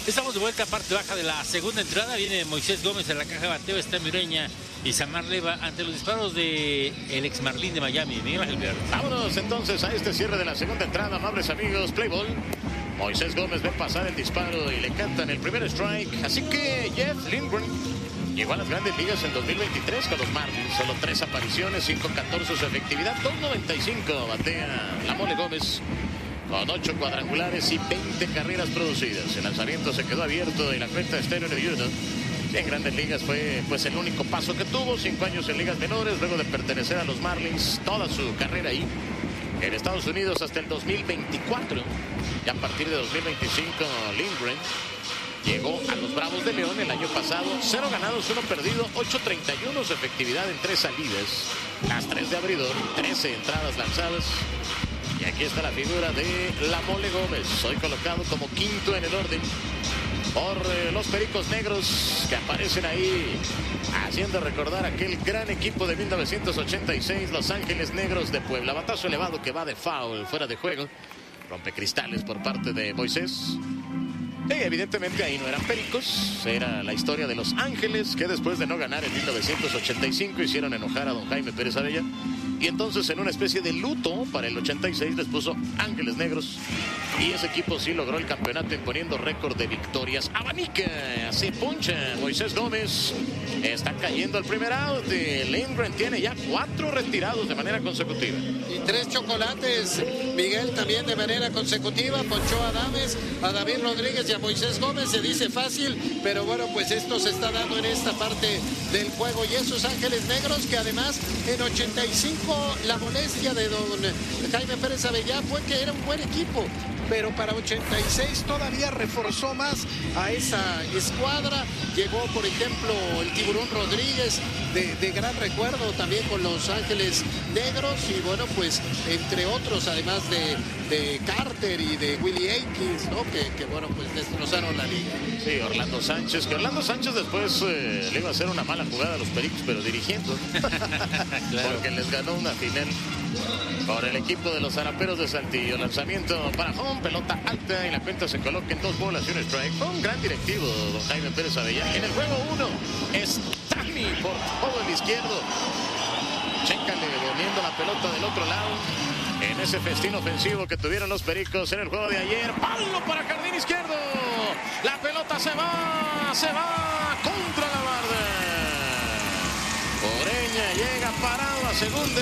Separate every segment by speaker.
Speaker 1: Estamos de vuelta a parte baja de la segunda entrada. Viene Moisés Gómez en la caja de bateo, está Miureña y Samar Leyva ante los disparos de el ex Marlín de Miami, Miguel Ángel Villar.
Speaker 2: Vámonos entonces a este cierre de la segunda entrada, amables amigos. Play ball. Moisés Gómez ve pasar el disparo y le cantan el primer strike. Así que Jeff Lindgren llegó a las grandes ligas en 2023 con los Marlins. Solo 3 apariciones, 5.14 su efectividad, 2.95 batea la Mole Gómez, con 8 cuadrangulares y 20 carreras producidas. El lanzamiento se quedó abierto y la cuenta estéreo de uno. En grandes ligas fue pues el único paso que tuvo. 5 años en ligas menores, luego de pertenecer a los Marlins, toda su carrera ahí en Estados Unidos hasta el 2024. Y a partir de 2025 Lindgren llegó a los Bravos de León el año pasado. 0 ganados, 1 perdido, 8.31 su efectividad en 3 salidas, las 3 de abridor, 13 entradas lanzadas. Y aquí está la figura de la Mole Gómez, hoy colocado como quinto en el orden por los Pericos Negros, que aparecen ahí haciendo recordar aquel gran equipo de 1986, Los Ángeles Negros de Puebla. Batazo elevado que va de foul, fuera de juego. Rompecristales por parte de Moisés. Y evidentemente ahí no eran Pericos, era la historia de Los Ángeles, que después de no ganar en 1985 hicieron enojar a don Jaime Pérez Abella. Y entonces en una especie de luto para el 86 les puso Ángeles Negros. Y ese equipo sí logró el campeonato imponiendo récord de victorias. Abanica, se puncha Moisés Gómez. Está cayendo el primer out. Lindgren tiene ya 4 retirados de manera consecutiva.
Speaker 3: Y 3 chocolates, Miguel, también de manera consecutiva. Ponchó a Adames, a David Rodríguez y a Moisés Gómez. Se dice fácil, pero bueno, pues esto se está dando en esta parte del juego. Y esos Ángeles Negros que además en 85 la molestia de don Jaime Pérez Avellá fue que era un buen equipo, pero para 86 todavía reforzó más a esa escuadra. Llegó, por ejemplo, el Tiburón Rodríguez, de gran recuerdo también con Los Ángeles Negros, y bueno, pues entre otros, además de Carter y de Willie Aikins, ¿no? Que bueno, pues destrozaron la liga.
Speaker 2: Sí, Orlando Sánchez, que Orlando Sánchez después le iba a hacer una mala jugada a los Pericos, pero dirigiendo. Claro. Porque les ganó una final por el equipo de los Zaraperos de Saltillo. Lanzamiento para home, pelota alta y la cuenta se coloca en 2 bolas y un strike. Fue un gran directivo don Jaime Pérez Avellá. En el juego 1 es Tami por todo el izquierdo. Chécale, poniendo la pelota del otro lado. En ese festín ofensivo que tuvieron los Pericos en el juego de ayer. Palo para jardín izquierdo. La pelota se va contra la barda. Ureña llega parado a segunda.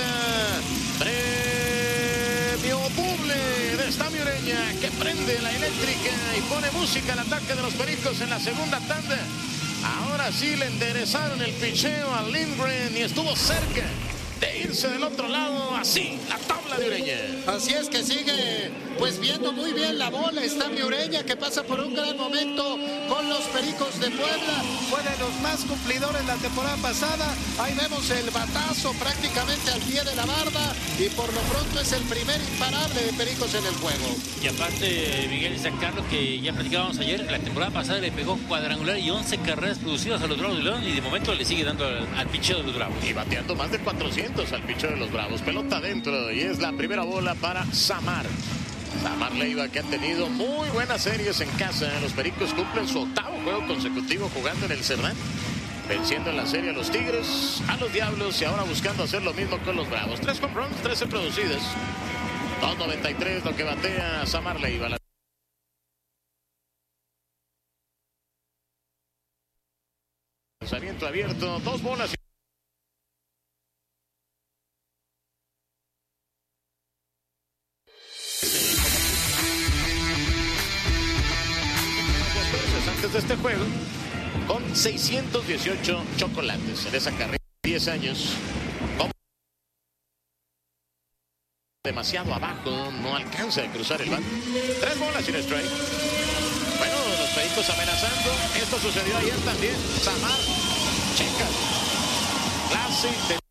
Speaker 2: Premio doble de esta Miureña, que prende la eléctrica y pone música al ataque de los Pericos en la segunda tanda. Ahora sí le enderezaron el picheo a Lindgren y estuvo cerca de irse del otro lado. Así la tabla de Ureña.
Speaker 3: Así es que sigue pues viendo muy bien la bola. Está Miureña, que pasa por un gran momento con los Pericos de Puebla. Fue de los más cumplidores la temporada pasada. Ahí vemos el batazo prácticamente al pie de la barda, y por lo pronto es el primer imparable de Pericos en el juego.
Speaker 1: Y aparte, Miguel y San Carlos, que ya platicábamos ayer, la temporada pasada le pegó cuadrangular y 11 carreras producidas a los Bravos de León, y de momento le sigue dando al picheo de los Bravos.
Speaker 2: Y bateando más de 400 al picheo de los Bravos. Pelota adentro y es la primera bola para Samar Leyva, que ha tenido muy buenas series en casa. Los Pericos cumplen su 8º juego consecutivo jugando en el Cerdán, venciendo en la serie a los Tigres, a los Diablos, y ahora buscando hacer lo mismo con los Bravos. 3 home runs, 13 producidas, 2.93 lo que batea Samar Leyva. Lanzamiento abierto, 2 bolas. Antes de este juego, con 618 chocolates en esa carrera, 10 años, demasiado abajo, no alcanza a cruzar el bate. 3 bolas y un strike. Bueno, los Pericos amenazando. Esto sucedió ayer también. Samar, checa, clase de